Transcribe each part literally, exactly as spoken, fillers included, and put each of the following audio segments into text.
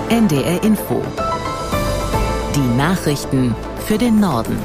N D R Info. Die Nachrichten für den Norden.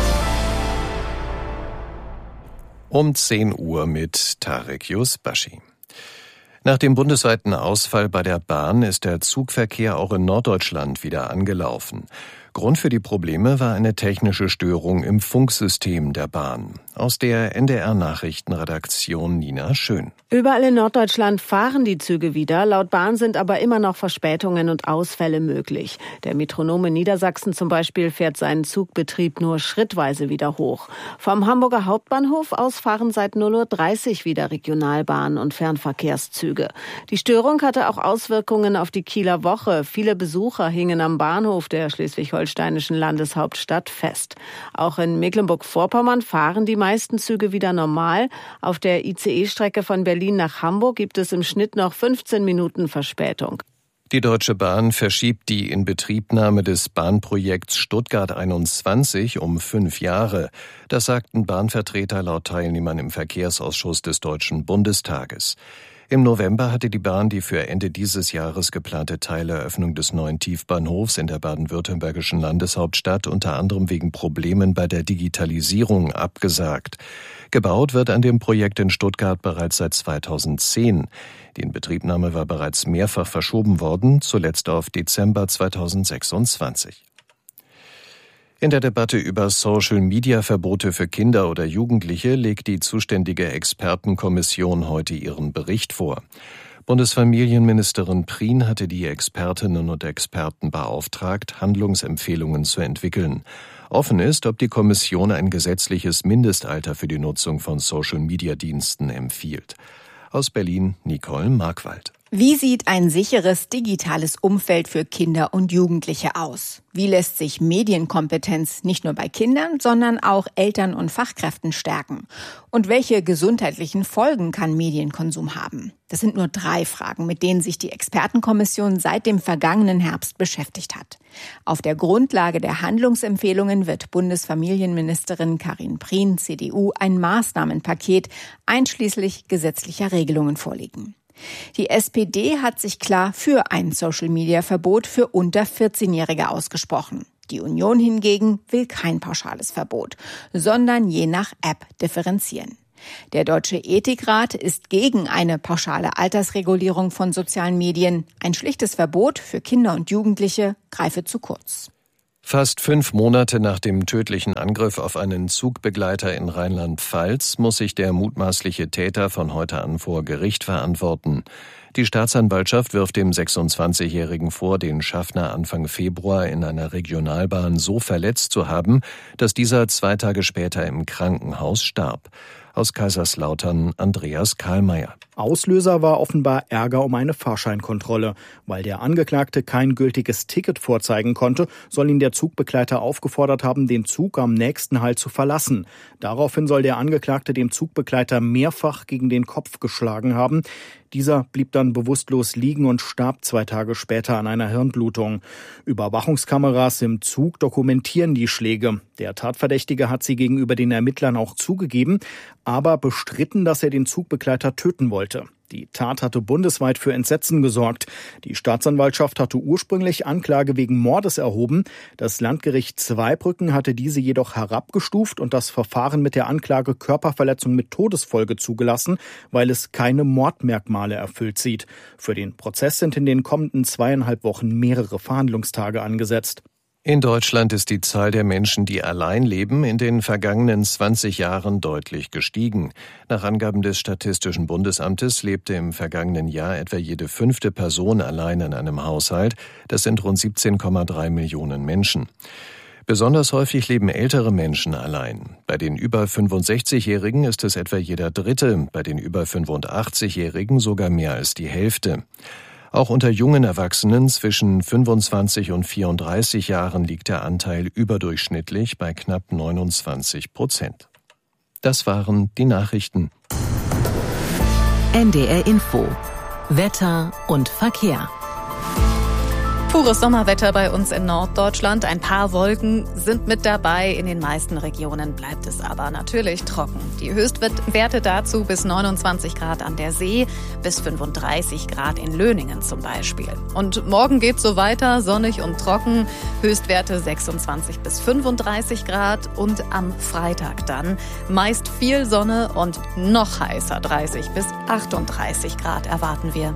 Um zehn Uhr mit Tarek Yusbashi. Nach dem bundesweiten Ausfall bei der Bahn ist der Zugverkehr auch in Norddeutschland wieder angelaufen. Grund für die Probleme war eine technische Störung im Funksystem der Bahn. Aus der N D R-Nachrichtenredaktion Nina Schön. Überall in Norddeutschland fahren die Züge wieder. Laut Bahn sind aber immer noch Verspätungen und Ausfälle möglich. Der Metronom in Niedersachsen zum Beispiel fährt seinen Zugbetrieb nur schrittweise wieder hoch. Vom Hamburger Hauptbahnhof aus fahren seit null Uhr dreißig wieder Regionalbahnen und Fernverkehrszüge. Die Störung hatte auch Auswirkungen auf die Kieler Woche. Viele Besucher hingen am Bahnhof der schleswig-holsteinischen Landeshauptstadt fest. Auch in Mecklenburg-Vorpommern fahren die meisten Züge wieder normal. Auf der I C E-Strecke von Berlin nach Hamburg gibt es im Schnitt noch fünfzehn Minuten Verspätung. Die Deutsche Bahn verschiebt die Inbetriebnahme des Bahnprojekts Stuttgart einundzwanzig um fünf Jahre. Das sagten Bahnvertreter laut Teilnehmern im Verkehrsausschuss des Deutschen Bundestages. Im November hatte die Bahn die für Ende dieses Jahres geplante Teileröffnung des neuen Tiefbahnhofs in der baden-württembergischen Landeshauptstadt unter anderem wegen Problemen bei der Digitalisierung abgesagt. Gebaut wird an dem Projekt in Stuttgart bereits seit zweitausendzehn. Die Inbetriebnahme war bereits mehrfach verschoben worden, zuletzt auf Dezember zweitausendsechsundzwanzig. In der Debatte über Social-Media-Verbote für Kinder oder Jugendliche legt die zuständige Expertenkommission heute ihren Bericht vor. Bundesfamilienministerin Prien hatte die Expertinnen und Experten beauftragt, Handlungsempfehlungen zu entwickeln. Offen ist, ob die Kommission ein gesetzliches Mindestalter für die Nutzung von Social-Media-Diensten empfiehlt. Aus Berlin Nicole Markwald. Wie sieht ein sicheres digitales Umfeld für Kinder und Jugendliche aus? Wie lässt sich Medienkompetenz nicht nur bei Kindern, sondern auch Eltern und Fachkräften stärken? Und welche gesundheitlichen Folgen kann Medienkonsum haben? Das sind nur drei Fragen, mit denen sich die Expertenkommission seit dem vergangenen Herbst beschäftigt hat. Auf der Grundlage der Handlungsempfehlungen wird Bundesfamilienministerin Karin Prien, C D U, ein Maßnahmenpaket einschließlich gesetzlicher Regelungen vorlegen. Die S P D hat sich klar für ein Social-Media-Verbot für unter vierzehnjährige ausgesprochen. Die Union hingegen will kein pauschales Verbot, sondern je nach App differenzieren. Der Deutsche Ethikrat ist gegen eine pauschale Altersregulierung von sozialen Medien. Ein schlichtes Verbot für Kinder und Jugendliche greife zu kurz. Fast fünf Monate nach dem tödlichen Angriff auf einen Zugbegleiter in Rheinland-Pfalz muss sich der mutmaßliche Täter von heute an vor Gericht verantworten. Die Staatsanwaltschaft wirft dem sechsundzwanzigjährigen vor, den Schaffner Anfang Februar in einer Regionalbahn so verletzt zu haben, dass dieser zwei Tage später im Krankenhaus starb. Aus Kaiserslautern Andreas Karlmeier. Auslöser war offenbar Ärger um eine Fahrscheinkontrolle. Weil der Angeklagte kein gültiges Ticket vorzeigen konnte, soll ihn der Zugbegleiter aufgefordert haben, den Zug am nächsten Halt zu verlassen. Daraufhin soll der Angeklagte dem Zugbegleiter mehrfach gegen den Kopf geschlagen haben. Dieser blieb dann bewusstlos liegen und starb zwei Tage später an einer Hirnblutung. Überwachungskameras im Zug dokumentieren die Schläge. Der Tatverdächtige hat sie gegenüber den Ermittlern auch zugegeben, aber bestritten, dass er den Zugbegleiter töten wollte. Die Tat hatte bundesweit für Entsetzen gesorgt. Die Staatsanwaltschaft hatte ursprünglich Anklage wegen Mordes erhoben. Das Landgericht Zweibrücken hatte diese jedoch herabgestuft und das Verfahren mit der Anklage Körperverletzung mit Todesfolge zugelassen, weil es keine Mordmerkmale erfüllt sieht. Für den Prozess sind in den kommenden zweieinhalb Wochen mehrere Verhandlungstage angesetzt. In Deutschland ist die Zahl der Menschen, die allein leben, in den vergangenen zwanzig Jahren deutlich gestiegen. Nach Angaben des Statistischen Bundesamtes lebte im vergangenen Jahr etwa jede fünfte Person allein in einem Haushalt. Das sind rund siebzehn Komma drei Millionen Menschen. Besonders häufig leben ältere Menschen allein. Bei den über fünfundsechzigjährigen ist es etwa jeder Dritte, bei den über fünfundachtzigjährigen sogar mehr als die Hälfte. Auch unter jungen Erwachsenen zwischen fünfundzwanzig und vierunddreißig Jahren liegt der Anteil überdurchschnittlich bei knapp neunundzwanzig Prozent. Das waren die Nachrichten. N D R Info. Wetter und Verkehr. Pures Sommerwetter bei uns in Norddeutschland. Ein paar Wolken sind mit dabei. In den meisten Regionen bleibt es aber natürlich trocken. Die Höchstwerte dazu bis neunundzwanzig Grad an der See, bis fünfunddreißig Grad in Löningen zum Beispiel. Und morgen geht's so weiter, sonnig und trocken. Höchstwerte sechsundzwanzig bis fünfunddreißig Grad. Und am Freitag dann meist viel Sonne und noch heißer, dreißig bis achtunddreißig Grad erwarten wir.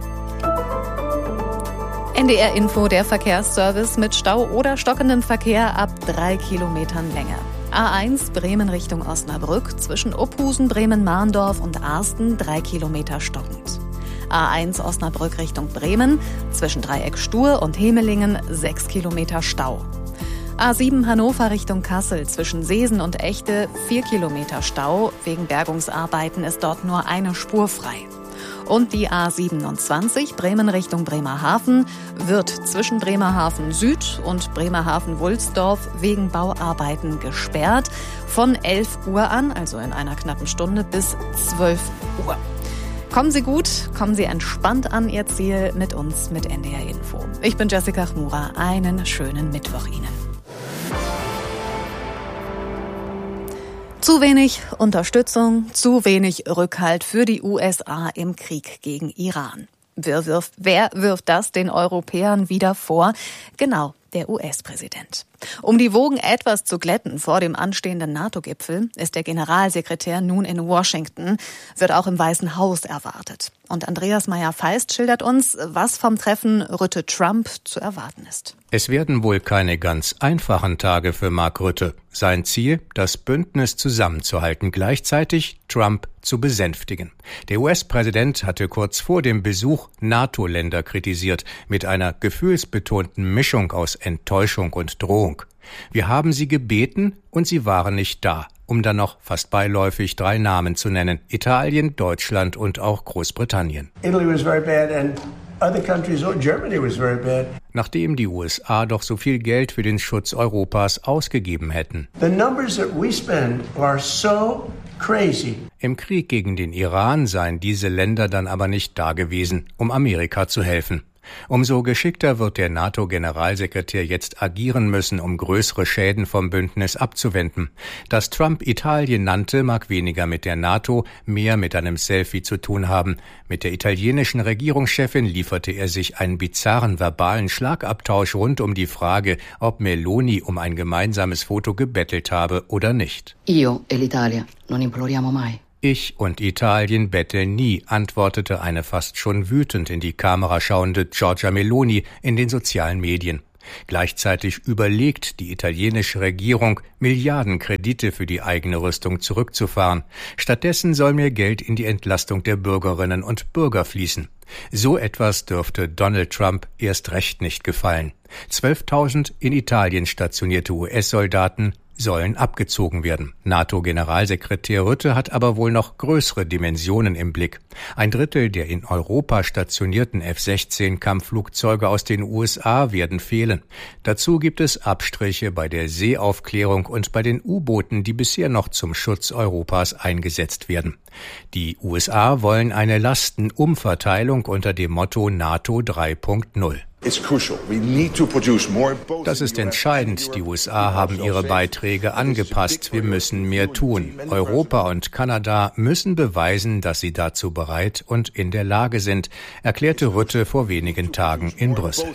N D R Info, der Verkehrsservice mit Stau oder stockendem Verkehr ab drei Kilometern Länge. A eins Bremen Richtung Osnabrück zwischen Ophusen, Bremen-Mahndorf und Arsten drei Kilometer stockend. A eins Osnabrück Richtung Bremen zwischen Dreieck Stur und Hemelingen sechs Kilometer Stau. A sieben Hannover Richtung Kassel zwischen Seesen und Echte vier Kilometer Stau. Wegen Bergungsarbeiten ist dort nur eine Spur frei. Und die A siebenundzwanzig Bremen Richtung Bremerhaven wird zwischen Bremerhaven Süd und Bremerhaven-Wulsdorf wegen Bauarbeiten gesperrt. Von elf Uhr an, also in einer knappen Stunde, bis zwölf Uhr. Kommen Sie gut, kommen Sie entspannt an Ihr Ziel mit uns mit N D R Info. Ich bin Jessica Chmura. Einen schönen Mittwoch Ihnen. Zu wenig Unterstützung, zu wenig Rückhalt für die U S A im Krieg gegen Iran. Wer wirft, wer wirft das den Europäern wieder vor? Genau, der U S-Präsident. Um die Wogen etwas zu glätten vor dem anstehenden NATO-Gipfel ist der Generalsekretär nun in Washington, wird auch im Weißen Haus erwartet. Und Andreas Meyer-Feist schildert uns, was vom Treffen Rutte-Trump zu erwarten ist. Es werden wohl keine ganz einfachen Tage für Mark Rutte. Sein Ziel, das Bündnis zusammenzuhalten, gleichzeitig Trump zu besänftigen. Der U S-Präsident hatte kurz vor dem Besuch NATO-Länder kritisiert, mit einer gefühlsbetonten Mischung aus Enttäuschung und Drohung. Wir haben sie gebeten und sie waren nicht da, um dann noch fast beiläufig drei Namen zu nennen: Italien, Deutschland und auch Großbritannien. Italy was very bad and other countries, Germany was very bad. Nachdem die U S A doch so viel Geld für den Schutz Europas ausgegeben hätten. The numbers that we spend are so crazy. Im Krieg gegen den Iran seien diese Länder dann aber nicht da gewesen, um Amerika zu helfen. Umso geschickter wird der NATO-Generalsekretär jetzt agieren müssen, um größere Schäden vom Bündnis abzuwenden. Dass Trump Italien nannte, mag weniger mit der NATO, mehr mit einem Selfie zu tun haben. Mit der italienischen Regierungschefin lieferte er sich einen bizarren verbalen Schlagabtausch rund um die Frage, ob Meloni um ein gemeinsames Foto gebettelt habe oder nicht. Io e l'Italia non imploriamo mai. Ich und Italien betteln nie, antwortete eine fast schon wütend in die Kamera schauende Giorgia Meloni in den sozialen Medien. Gleichzeitig überlegt die italienische Regierung, Milliardenkredite für die eigene Rüstung zurückzufahren. Stattdessen soll mehr Geld in die Entlastung der Bürgerinnen und Bürger fließen. So etwas dürfte Donald Trump erst recht nicht gefallen. zwölftausend in Italien stationierte U S-Soldaten sollen abgezogen werden. NATO-Generalsekretär Rutte hat aber wohl noch größere Dimensionen im Blick. Ein Drittel der in Europa stationierten F sechzehn Kampfflugzeuge aus den U S A werden fehlen. Dazu gibt es Abstriche bei der Seeaufklärung und bei den U-Booten, die bisher noch zum Schutz Europas eingesetzt werden. Die U S A wollen eine Lastenumverteilung unter dem Motto NATO drei Punkt null. Das ist entscheidend. Die U S A haben ihre Beiträge angepasst. Wir müssen mehr tun. Europa und Kanada müssen beweisen, dass sie dazu bereit und in der Lage sind, erklärte Rutte vor wenigen Tagen in Brüssel.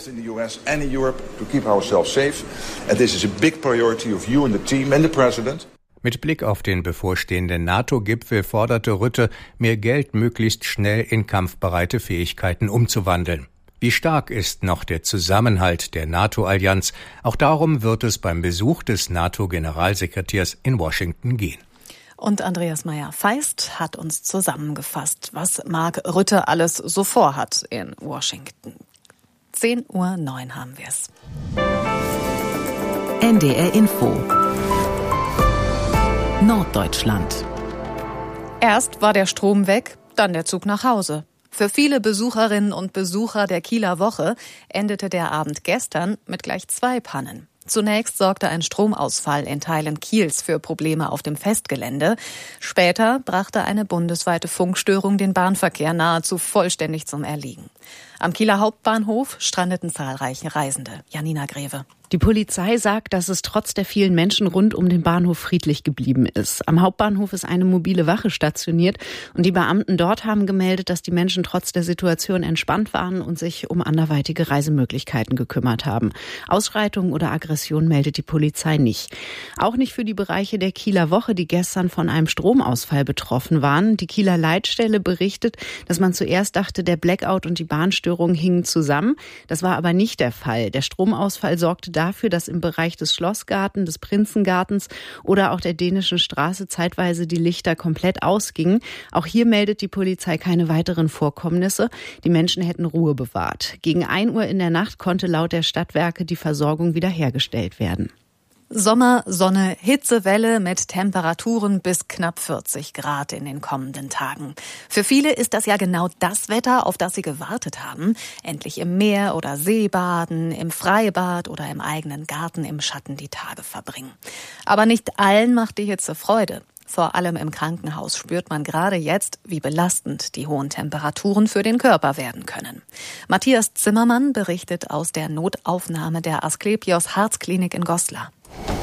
Mit Blick auf den bevorstehenden NATO-Gipfel forderte Rutte, mehr Geld möglichst schnell in kampfbereite Fähigkeiten umzuwandeln. Wie stark ist noch der Zusammenhalt der NATO-Allianz? Auch darum wird es beim Besuch des NATO-Generalsekretärs in Washington gehen. Und Andreas Meyer-Feist hat uns zusammengefasst, was Mark Rutte alles so vorhat in Washington. zehn Uhr neun haben wir es. N D R Info Norddeutschland. Erst war der Strom weg, dann der Zug nach Hause. Für viele Besucherinnen und Besucher der Kieler Woche endete der Abend gestern mit gleich zwei Pannen. Zunächst sorgte ein Stromausfall in Teilen Kiels für Probleme auf dem Festgelände. Später brachte eine bundesweite Funkstörung den Bahnverkehr nahezu vollständig zum Erliegen. Am Kieler Hauptbahnhof strandeten zahlreiche Reisende. Janina Greve. Die Polizei sagt, dass es trotz der vielen Menschen rund um den Bahnhof friedlich geblieben ist. Am Hauptbahnhof ist eine mobile Wache stationiert und die Beamten dort haben gemeldet, dass die Menschen trotz der Situation entspannt waren und sich um anderweitige Reisemöglichkeiten gekümmert haben. Ausschreitungen oder Aggression meldet die Polizei nicht. Auch nicht für die Bereiche der Kieler Woche, die gestern von einem Stromausfall betroffen waren. Die Kieler Leitstelle berichtet, dass man zuerst dachte, der Blackout und die Bahnstörung hingen zusammen. Das war aber nicht der Fall. Der Stromausfall sorgte dafür, dass im Bereich des Schlossgarten, des Prinzengartens oder auch der Dänischen Straße zeitweise die Lichter komplett ausgingen. Auch hier meldet die Polizei keine weiteren Vorkommnisse. Die Menschen hätten Ruhe bewahrt. Gegen ein Uhr in der Nacht konnte laut der Stadtwerke die Versorgung wiederhergestellt werden. Sommer, Sonne, Hitzewelle mit Temperaturen bis knapp vierzig Grad in den kommenden Tagen. Für viele ist das ja genau das Wetter, auf das sie gewartet haben. Endlich im Meer oder See baden, im Freibad oder im eigenen Garten im Schatten die Tage verbringen. Aber nicht allen macht die Hitze Freude. Vor allem im Krankenhaus spürt man gerade jetzt, wie belastend die hohen Temperaturen für den Körper werden können. Matthias Zimmermann berichtet aus der Notaufnahme der Asklepios Herzklinik in Goslar.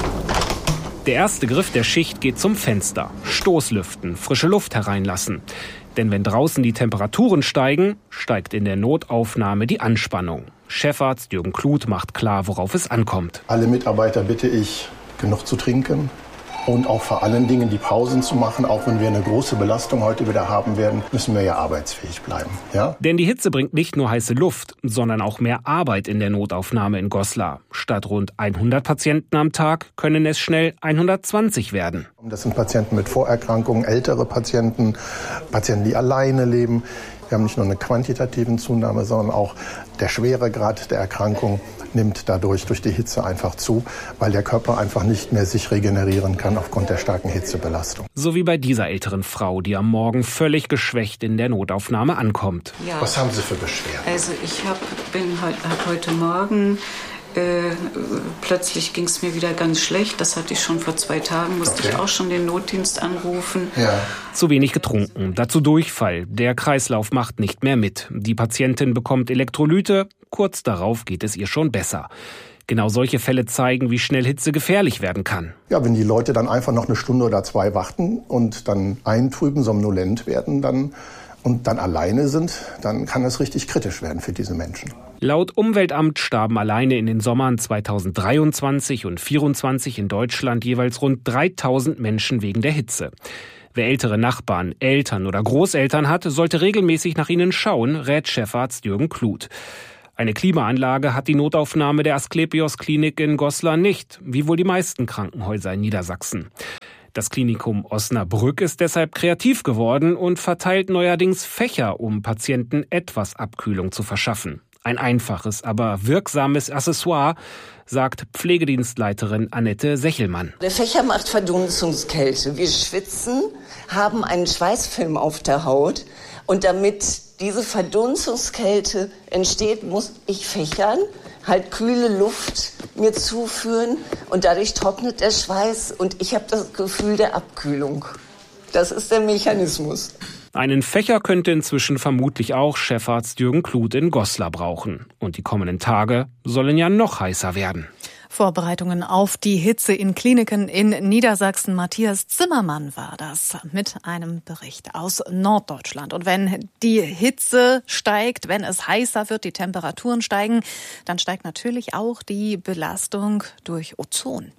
Der erste Griff der Schicht geht zum Fenster. Stoßlüften, frische Luft hereinlassen. Denn wenn draußen die Temperaturen steigen, steigt in der Notaufnahme die Anspannung. Chefarzt Jürgen Kluth macht klar, worauf es ankommt. Alle Mitarbeiter bitte ich, genug zu trinken. Und auch vor allen Dingen die Pausen zu machen, auch wenn wir eine große Belastung heute wieder haben werden, müssen wir ja arbeitsfähig bleiben. Ja? Denn die Hitze bringt nicht nur heiße Luft, sondern auch mehr Arbeit in der Notaufnahme in Goslar. Statt rund hundert Patienten am Tag können es schnell hundertzwanzig werden. Das sind Patienten mit Vorerkrankungen, ältere Patienten, Patienten, die alleine leben. Wir haben nicht nur eine quantitative Zunahme, sondern auch der Schweregrad der Erkrankung nimmt dadurch durch die Hitze einfach zu, weil der Körper einfach nicht mehr sich regenerieren kann aufgrund der starken Hitzebelastung. So wie bei dieser älteren Frau, die am Morgen völlig geschwächt in der Notaufnahme ankommt. Ja. Was haben Sie für Beschwerden? Also ich hab, bin heute, hab heute Morgen, äh, plötzlich ging es mir wieder ganz schlecht. Das hatte ich schon vor zwei Tagen, musste okay. ich auch schon den Notdienst anrufen. Ja. Zu wenig getrunken, dazu Durchfall. Der Kreislauf macht nicht mehr mit. Die Patientin bekommt Elektrolyte. Kurz darauf geht es ihr schon besser. Genau solche Fälle zeigen, wie schnell Hitze gefährlich werden kann. Ja, wenn die Leute dann einfach noch eine Stunde oder zwei warten und dann eintrüben, somnolent werden dann und dann alleine sind, dann kann es richtig kritisch werden für diese Menschen. Laut Umweltamt starben alleine in den Sommern zweitausenddreiundzwanzig und zweitausendvierundzwanzig in Deutschland jeweils rund dreitausend Menschen wegen der Hitze. Wer ältere Nachbarn, Eltern oder Großeltern hat, sollte regelmäßig nach ihnen schauen, rät Chefarzt Jürgen Kluth. Eine Klimaanlage hat die Notaufnahme der Asklepios Klinik in Goslar nicht, wie wohl die meisten Krankenhäuser in Niedersachsen. Das Klinikum Osnabrück ist deshalb kreativ geworden und verteilt neuerdings Fächer, um Patienten etwas Abkühlung zu verschaffen. Ein einfaches, aber wirksames Accessoire, sagt Pflegedienstleiterin Annette Sechelmann. Der Fächer macht Verdunstungskälte. Wir schwitzen, haben einen Schweißfilm auf der Haut und damit diese Verdunstungskälte entsteht, muss ich fächern, halt kühle Luft mir zuführen und dadurch trocknet der Schweiß und ich habe das Gefühl der Abkühlung. Das ist der Mechanismus. Einen Fächer könnte inzwischen vermutlich auch Chefarzt Jürgen Kluth in Goslar brauchen. Und die kommenden Tage sollen ja noch heißer werden. Vorbereitungen auf die Hitze in Kliniken in Niedersachsen. Matthias Zimmermann war das mit einem Bericht aus Norddeutschland. Und wenn die Hitze steigt, wenn es heißer wird, die Temperaturen steigen, dann steigt natürlich auch die Belastung durch Ozon.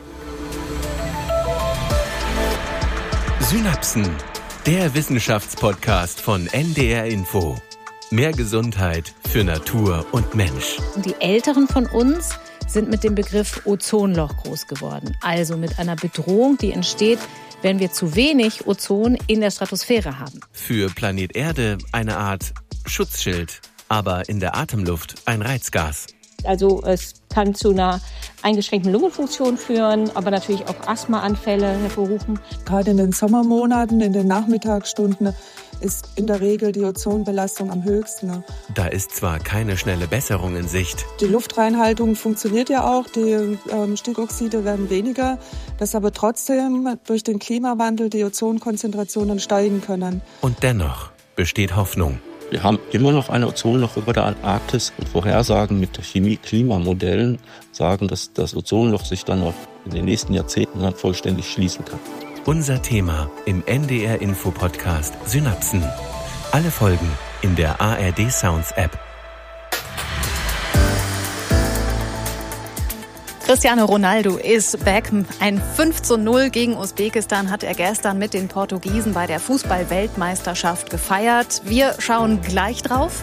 Synapsen, der Wissenschaftspodcast von N D R Info. Mehr Gesundheit für Natur und Mensch. Die Älteren von uns sind mit dem Begriff Ozonloch groß geworden. Also mit einer Bedrohung, die entsteht, wenn wir zu wenig Ozon in der Stratosphäre haben. Für Planet Erde eine Art Schutzschild, aber in der Atemluft ein Reizgas. Also es kann zu einer eingeschränkten Lungenfunktion führen, aber natürlich auch Asthmaanfälle hervorrufen. Gerade in den Sommermonaten, in den Nachmittagsstunden, ist in der Regel die Ozonbelastung am höchsten. Da ist zwar keine schnelle Besserung in Sicht. Die Luftreinhaltung funktioniert ja auch, die ähm, Stickoxide werden weniger, dass aber trotzdem durch den Klimawandel die Ozonkonzentrationen steigen können. Und dennoch besteht Hoffnung. Wir haben immer noch eine Ozonloch über der Arktis und Vorhersagen mit Chemie-Klimamodellen sagen, dass das Ozonloch sich dann auch in den nächsten Jahrzehnten dann vollständig schließen kann. Unser Thema im N D R-Info-Podcast Synapsen. Alle Folgen in der A R D Sounds App. Cristiano Ronaldo ist back. Ein fünf zu null gegen Usbekistan hat er gestern mit den Portugiesen bei der Fußball-Weltmeisterschaft gefeiert. Wir schauen gleich drauf.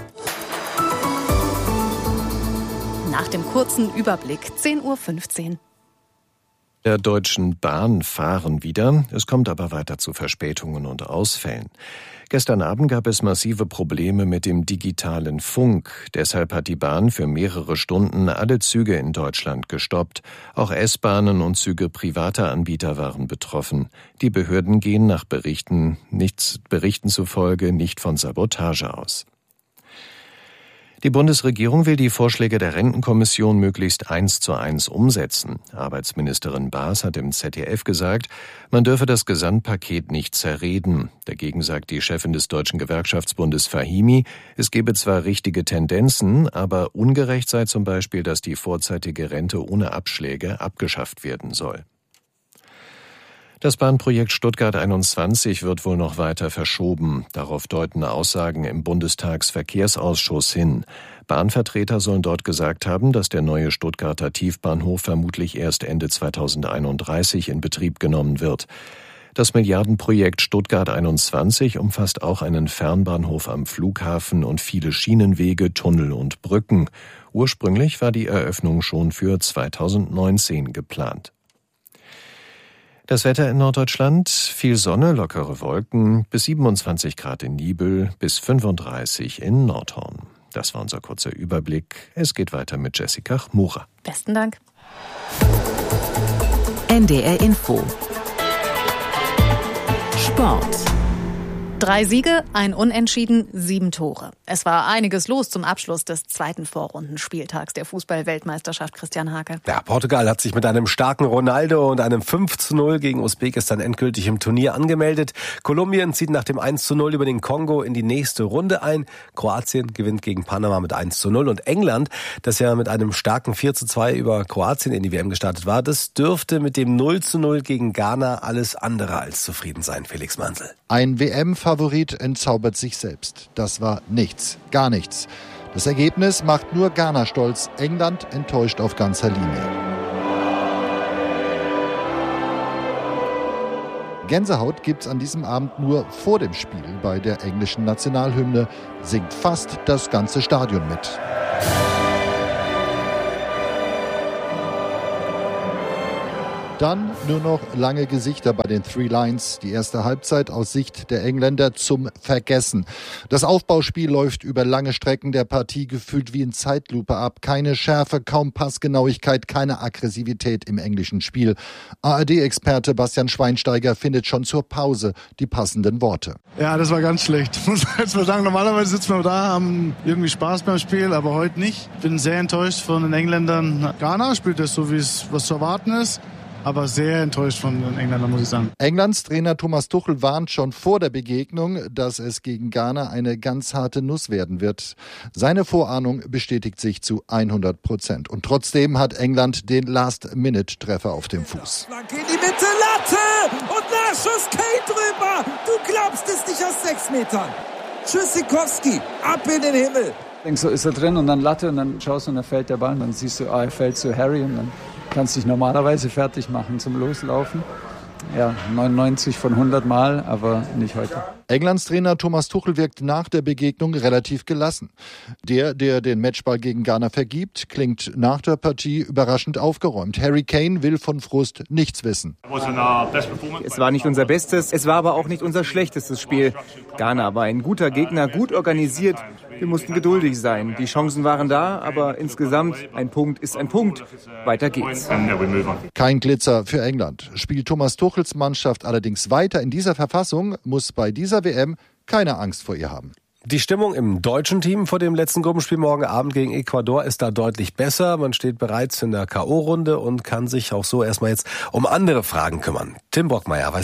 Nach dem kurzen Überblick, zehn Uhr fünfzehn. Der Deutschen Bahn fahren wieder. Es kommt aber weiter zu Verspätungen und Ausfällen. Gestern Abend gab es massive Probleme mit dem digitalen Funk. Deshalb hat die Bahn für mehrere Stunden alle Züge in Deutschland gestoppt. Auch S-Bahnen und Züge privater Anbieter waren betroffen. Die Behörden gehen nach Berichten, nichts, Berichten zufolge nicht von Sabotage aus. Die Bundesregierung will die Vorschläge der Rentenkommission möglichst eins zu eins umsetzen. Arbeitsministerin Baas hat im Z D F gesagt, man dürfe das Gesamtpaket nicht zerreden. Dagegen sagt die Chefin des Deutschen Gewerkschaftsbundes Fahimi, es gebe zwar richtige Tendenzen, aber ungerecht sei zum Beispiel, dass die vorzeitige Rente ohne Abschläge abgeschafft werden soll. Das Bahnprojekt Stuttgart einundzwanzig wird wohl noch weiter verschoben. Darauf deuten Aussagen im Bundestagsverkehrsausschuss hin. Bahnvertreter sollen dort gesagt haben, dass der neue Stuttgarter Tiefbahnhof vermutlich erst Ende zweitausendeinunddreißig in Betrieb genommen wird. Das Milliardenprojekt Stuttgart einundzwanzig umfasst auch einen Fernbahnhof am Flughafen und viele Schienenwege, Tunnel und Brücken. Ursprünglich war die Eröffnung schon für zweitausendneunzehn geplant. Das Wetter in Norddeutschland, viel Sonne, lockere Wolken, bis siebenundzwanzig Grad in Niebüll, bis fünfunddreißig in Nordhorn. Das war unser kurzer Überblick. Es geht weiter mit Jessica Chmura. Besten Dank. N D R Info. Sport. Drei Siege, ein Unentschieden, sieben Tore. Es war einiges los zum Abschluss des zweiten Vorrundenspieltags der Fußball-Weltmeisterschaft. Christian Hake. Ja, Portugal hat sich mit einem starken Ronaldo und einem fünf zu null gegen Usbekistan endgültig im Turnier angemeldet. Kolumbien zieht nach dem eins zu null über den Kongo in die nächste Runde ein. Kroatien gewinnt gegen Panama mit eins zu null. Und England, das ja mit einem starken vier zu zwei über Kroatien in die W M gestartet war, das dürfte mit dem null zu null gegen Ghana alles andere als zufrieden sein. Felix Mansel. Ein W M-Favorit entzaubert sich selbst. Das war nichts, gar nichts. Das Ergebnis macht nur Ghana stolz. England enttäuscht auf ganzer Linie. Gänsehaut gibt's an diesem Abend nur vor dem Spiel. Bei der englischen Nationalhymne singt fast das ganze Stadion mit. Dann nur noch lange Gesichter bei den Three Lions. Die erste Halbzeit aus Sicht der Engländer zum Vergessen. Das Aufbauspiel läuft über lange Strecken der Partie gefühlt wie in Zeitlupe ab. Keine Schärfe, kaum Passgenauigkeit, keine Aggressivität im englischen Spiel. A R D-Experte Bastian Schweinsteiger findet schon zur Pause die passenden Worte. Ja, das war ganz schlecht. Ich muss jetzt mal sagen, normalerweise sitzen wir da, haben irgendwie Spaß beim Spiel, aber heute nicht. Bin sehr enttäuscht von den Engländern. Ghana spielt das so, wie es was zu erwarten ist. Aber sehr enttäuscht von den Engländern, muss ich sagen. Englands Trainer Thomas Tuchel warnt schon vor der Begegnung, dass es gegen Ghana eine ganz harte Nuss werden wird. Seine Vorahnung bestätigt sich zu hundert Prozent. Und trotzdem hat England den Last-Minute-Treffer auf dem Fuß. Flanke in die Mitte, Latte! Und Nachschuss, Kane drüber! Du glaubst es nicht aus sechs Metern. Tschüssikowski, ab in den Himmel! Denkst du, ist er drin und dann Latte und dann schaust du und dann fällt der Ball und dann siehst du, ah, er fällt zu Harry und dann kannst du dich normalerweise fertig machen zum Loslaufen. Ja, neunundneunzig von hundert Mal, aber nicht heute. Englands Trainer Thomas Tuchel wirkt nach der Begegnung relativ gelassen. Der, der den Matchball gegen Ghana vergibt, klingt nach der Partie überraschend aufgeräumt. Harry Kane will von Frust nichts wissen. Es war nicht unser bestes, es war aber auch nicht unser schlechtestes Spiel. Ghana war ein guter Gegner, gut organisiert. Wir mussten geduldig sein. Die Chancen waren da, aber insgesamt ein Punkt ist ein Punkt. Weiter geht's. Kein Glitzer für England. Spielt Thomas Tuchels Mannschaft allerdings weiter in dieser Verfassung, muss bei dieser W M keine Angst vor ihr haben. Die Stimmung im deutschen Team vor dem letzten Gruppenspiel morgen Abend gegen Ecuador ist da deutlich besser. Man steht bereits in der K O-Runde und kann sich auch so erstmal jetzt um andere Fragen kümmern. Tim Brockmeier weiß mehr.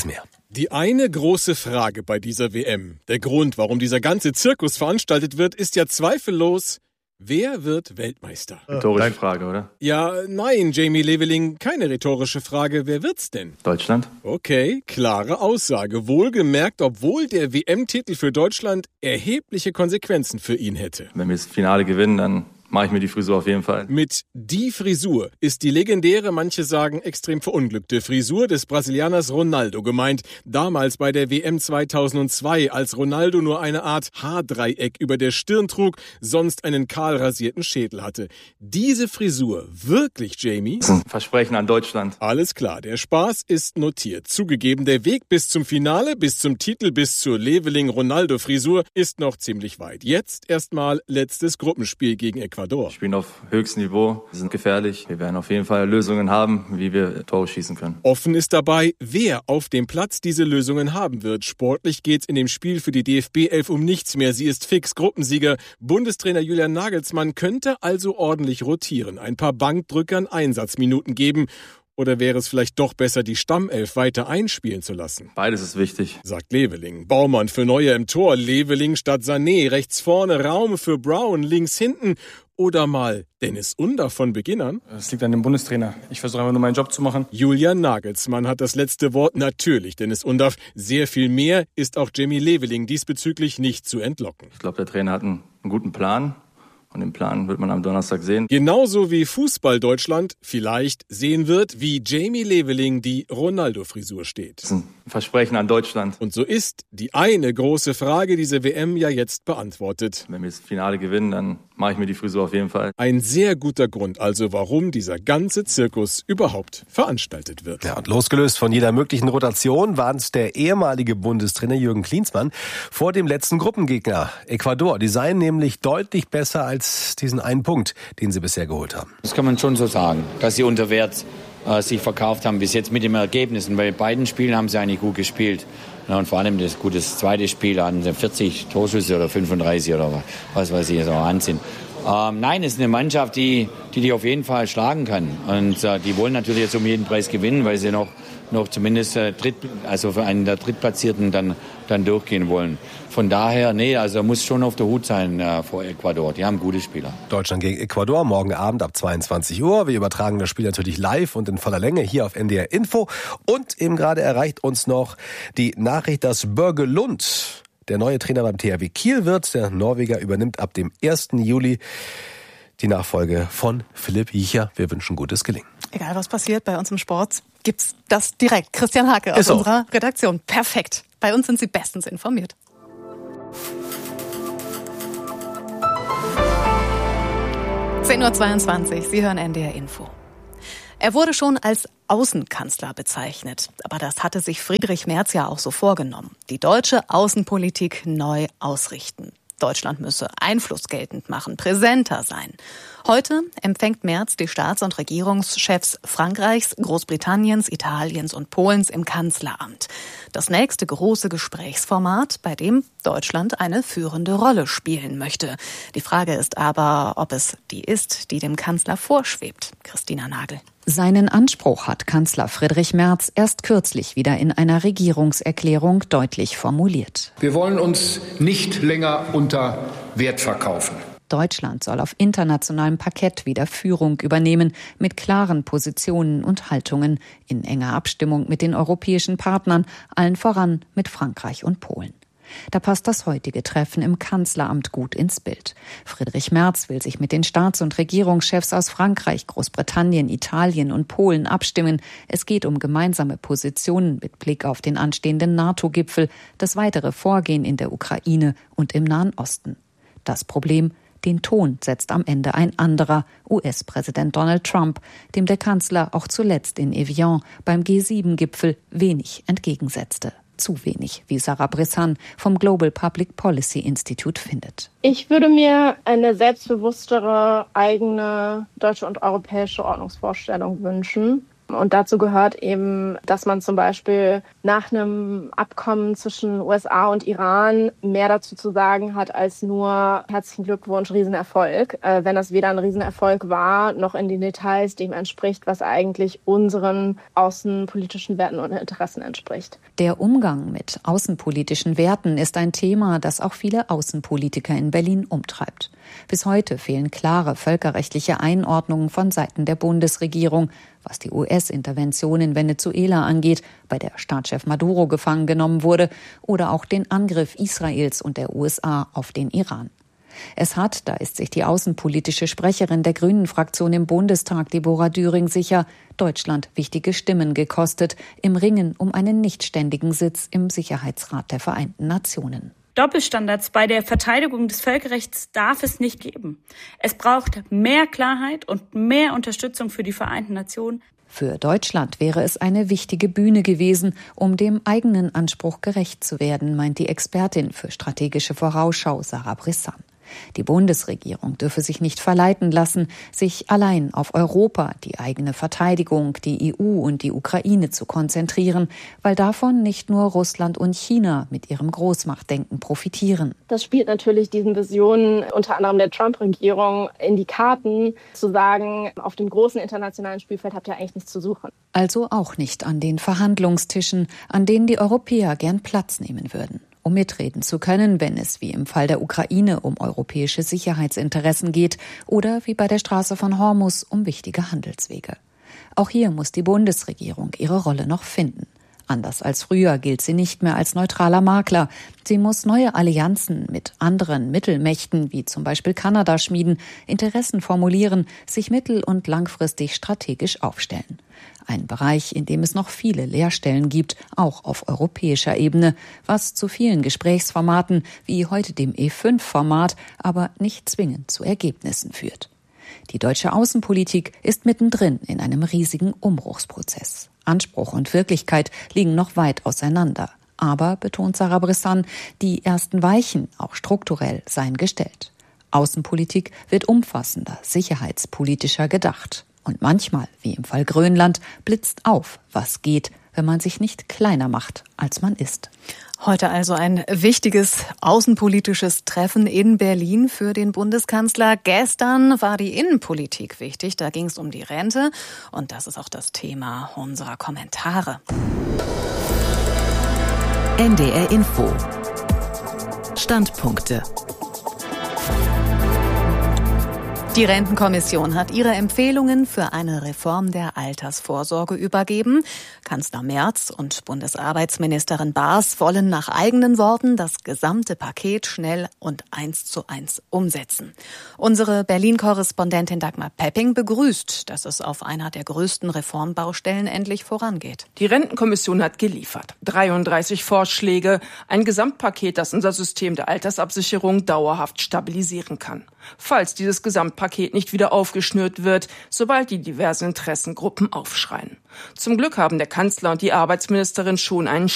Die eine große Frage bei dieser W M, der Grund, warum dieser ganze Zirkus veranstaltet wird, ist ja zweifellos: Wer wird Weltmeister? Rhetorische Frage, oder? Ja, nein, Jamie Leveling, keine rhetorische Frage. Wer wird's denn? Deutschland. Okay, klare Aussage. Wohlgemerkt, obwohl der W M-Titel für Deutschland erhebliche Konsequenzen für ihn hätte. Wenn wir das Finale gewinnen, dann mache ich mir die Frisur auf jeden Fall. Mit die Frisur ist die legendäre, manche sagen extrem verunglückte Frisur des Brasilianers Ronaldo gemeint. Damals bei der W M zweitausendzwei, als Ronaldo nur eine Art Haardreieck über der Stirn trug, sonst einen kahl rasierten Schädel hatte. Diese Frisur, wirklich, Jamie? Das ist ein Versprechen an Deutschland. Alles klar, der Spaß ist notiert. Zugegeben, der Weg bis zum Finale, bis zum Titel, bis zur Leveling-Ronaldo-Frisur ist noch ziemlich weit. Jetzt erstmal letztes Gruppenspiel gegen Ecuador. Wir spielen auf höchstem Niveau, wir sind gefährlich. Wir werden auf jeden Fall Lösungen haben, wie wir Tore schießen können. Offen ist dabei, wer auf dem Platz diese Lösungen haben wird. Sportlich geht's in dem Spiel für die D F B elf um nichts mehr. Sie ist fix Gruppensieger. Bundestrainer Julian Nagelsmann könnte also ordentlich rotieren, ein paar Bankdrückern Einsatzminuten geben. Oder wäre es vielleicht doch besser, die Stammelf weiter einspielen zu lassen? Beides ist wichtig, sagt Leveling. Baumann für Neuer im Tor, Leveling statt Sané, rechts vorne Raum für Brown, links hinten. Oder mal Dennis Under von Beginn an? Das liegt an dem Bundestrainer. Ich versuche einfach nur meinen Job zu machen. Julian Nagelsmann hat das letzte Wort. Natürlich, Dennis Under. Sehr viel mehr ist auch Jamie Leveling diesbezüglich nicht zu entlocken. Ich glaube, der Trainer hat einen, einen guten Plan. Und den Plan wird man am Donnerstag sehen. Genauso wie Fußball Deutschland vielleicht sehen wird, wie Jamie Leveling die Ronaldo-Frisur steht. Das ist ein Versprechen an Deutschland. Und so ist die eine große Frage diese W M ja jetzt beantwortet. Wenn wir das Finale gewinnen, dann mache ich mir die Frisur auf jeden Fall. Ein sehr guter Grund also, warum dieser ganze Zirkus überhaupt veranstaltet wird. Ja, und losgelöst von jeder möglichen Rotation war es der ehemalige Bundestrainer Jürgen Klinsmann vor dem letzten Gruppengegner Ecuador. Die seien nämlich deutlich besser als diesen einen Punkt, den sie bisher geholt haben. Das kann man schon so sagen, dass sie unter Wert äh, sich verkauft haben bis jetzt mit den Ergebnissen. Bei beiden Spielen haben sie eigentlich gut gespielt. Ja, und vor allem das gute zweite Spiel hatten sie vierzig Torschüsse oder fünfunddreißig oder was weiß ich, so Wahnsinn. Ähm, nein, es ist eine Mannschaft, die, die die auf jeden Fall schlagen kann. Und äh, die wollen natürlich jetzt um jeden Preis gewinnen, weil sie noch, noch zumindest äh, Dritt, also für einen der Drittplatzierten dann, dann durchgehen wollen. Von daher, nee, also muss schon auf der Hut sein äh, vor Ecuador. Die haben gute Spieler. Deutschland gegen Ecuador, morgen Abend ab zweiundzwanzig Uhr. Wir übertragen das Spiel natürlich live und in voller Länge hier auf N D R Info. Und eben gerade erreicht uns noch die Nachricht, dass Børge Lund der neue Trainer beim T H W Kiel wird. Der Norweger übernimmt ab dem ersten Juli die Nachfolge von Philipp Jicher. Wir wünschen gutes Gelingen. Egal was passiert bei uns im Sport, gibt's das direkt. Christian Hake aus Ist so. unserer Redaktion. Perfekt. Bei uns sind Sie bestens informiert. zehn Uhr zweiundzwanzig, Sie hören N D R Info. Er wurde schon als Außenkanzler bezeichnet. Aber das hatte sich Friedrich Merz ja auch so vorgenommen. Die deutsche Außenpolitik neu ausrichten. Deutschland müsse Einfluss geltend machen, präsenter sein. Heute empfängt Merz die Staats- und Regierungschefs Frankreichs, Großbritanniens, Italiens und Polens im Kanzleramt. Das nächste große Gesprächsformat, bei dem Deutschland eine führende Rolle spielen möchte. Die Frage ist aber, ob es die ist, die dem Kanzler vorschwebt. Christina Nagel. Seinen Anspruch hat Kanzler Friedrich Merz erst kürzlich wieder in einer Regierungserklärung deutlich formuliert. Wir wollen uns nicht länger unter Wert verkaufen. Deutschland soll auf internationalem Parkett wieder Führung übernehmen, mit klaren Positionen und Haltungen, in enger Abstimmung mit den europäischen Partnern, allen voran mit Frankreich und Polen. Da passt das heutige Treffen im Kanzleramt gut ins Bild. Friedrich Merz will sich mit den Staats- und Regierungschefs aus Frankreich, Großbritannien, Italien und Polen abstimmen. Es geht um gemeinsame Positionen mit Blick auf den anstehenden NATO-Gipfel, das weitere Vorgehen in der Ukraine und im Nahen Osten. Das Problem: Den Ton setzt am Ende ein anderer, U S-Präsident Donald Trump, dem der Kanzler auch zuletzt in Evian beim G sieben Gipfel wenig entgegensetzte. Zu wenig, wie Sarah Brissan vom Global Public Policy Institute findet. Ich würde mir eine selbstbewusstere, eigene deutsche und europäische Ordnungsvorstellung wünschen. Und dazu gehört eben, dass man zum Beispiel nach einem Abkommen zwischen U S A und Iran mehr dazu zu sagen hat als nur herzlichen Glückwunsch, Riesenerfolg. Äh, wenn das weder ein Riesenerfolg war, noch in den Details dem entspricht, was eigentlich unseren außenpolitischen Werten und Interessen entspricht. Der Umgang mit außenpolitischen Werten ist ein Thema, das auch viele Außenpolitiker in Berlin umtreibt. Bis heute fehlen klare völkerrechtliche Einordnungen von Seiten der Bundesregierung, was die U S-Intervention in Venezuela angeht, bei der Staatschef Maduro gefangen genommen wurde, oder auch den Angriff Israels und der U S A auf den Iran. Es hat, da ist sich die außenpolitische Sprecherin der Grünen-Fraktion im Bundestag, Deborah Düring, sicher, Deutschland wichtige Stimmen gekostet im Ringen um einen nichtständigen Sitz im Sicherheitsrat der Vereinten Nationen. Doppelstandards bei der Verteidigung des Völkerrechts darf es nicht geben. Es braucht mehr Klarheit und mehr Unterstützung für die Vereinten Nationen. Für Deutschland wäre es eine wichtige Bühne gewesen, um dem eigenen Anspruch gerecht zu werden, meint die Expertin für strategische Vorausschau Sarah Brissan. Die Bundesregierung dürfe sich nicht verleiten lassen, sich allein auf Europa, die eigene Verteidigung, die E U und die Ukraine zu konzentrieren, weil davon nicht nur Russland und China mit ihrem Großmachtdenken profitieren. Das spielt natürlich diesen Visionen unter anderem der Trump-Regierung in die Karten, zu sagen, auf dem großen internationalen Spielfeld habt ihr eigentlich nichts zu suchen. Also auch nicht an den Verhandlungstischen, an denen die Europäer gern Platz nehmen würden. Um mitreden zu können, wenn es wie im Fall der Ukraine um europäische Sicherheitsinteressen geht oder wie bei der Straße von Hormuz um wichtige Handelswege. Auch hier muss die Bundesregierung ihre Rolle noch finden. Anders als früher gilt sie nicht mehr als neutraler Makler. Sie muss neue Allianzen mit anderen Mittelmächten, wie zum Beispiel Kanada, schmieden, Interessen formulieren, sich mittel- und langfristig strategisch aufstellen. Ein Bereich, in dem es noch viele Leerstellen gibt, auch auf europäischer Ebene, was zu vielen Gesprächsformaten wie heute dem E fünf Format aber nicht zwingend zu Ergebnissen führt. Die deutsche Außenpolitik ist mittendrin in einem riesigen Umbruchsprozess. Anspruch und Wirklichkeit liegen noch weit auseinander. Aber, betont Sarah Brissan, die ersten Weichen, auch strukturell, seien gestellt. Außenpolitik wird umfassender, sicherheitspolitischer gedacht. Und manchmal, wie im Fall Grönland, blitzt auf, was geht, wenn man sich nicht kleiner macht, als man ist. Heute also ein wichtiges außenpolitisches Treffen in Berlin für den Bundeskanzler. Gestern war die Innenpolitik wichtig, da ging es um die Rente. Und das ist auch das Thema unserer Kommentare. N D R Info. Standpunkte. Die Rentenkommission hat ihre Empfehlungen für eine Reform der Altersvorsorge übergeben. Kanzler Merz und Bundesarbeitsministerin Baas wollen nach eigenen Worten das gesamte Paket schnell und eins zu eins umsetzen. Unsere Berlin-Korrespondentin Dagmar Pepping begrüßt, dass es auf einer der größten Reformbaustellen endlich vorangeht. Die Rentenkommission hat geliefert. dreiunddreißig Vorschläge, ein Gesamtpaket, das unser System der Altersabsicherung dauerhaft stabilisieren kann. Falls dieses Gesamtpaket nicht wieder aufgeschnürt wird, sobald die diversen Interessengruppen aufschreien. Zum Glück haben der Kanzler und die Arbeitsministerin schon einen